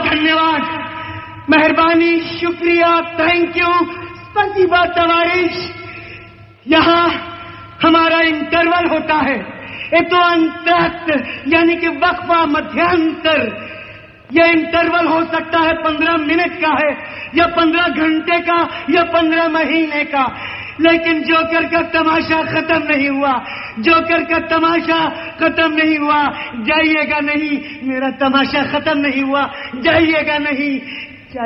धन्यवाद, मेहरबानी, शुक्रिया, थैंक यू, स्पसीबा तवारिश। यहाँ हमारा इंटरवल होता है, ये तो अंतरक्त यानी कि वक्फा, मध्यांतर। ये इंटरवल हो सकता है 15 मिनट का है या 15 घंटे का या 15 महीने का, लेकिन जोकर का तमाशा खत्म नहीं हुआ। जोकर का तमाशा खत्म नहीं हुआ। जाइएगा नहीं, मेरा तमाशा खत्म नहीं हुआ। जाइएगा नहीं,